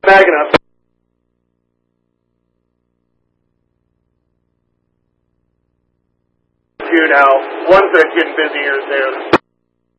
backing up. Now, one that's getting busier is there.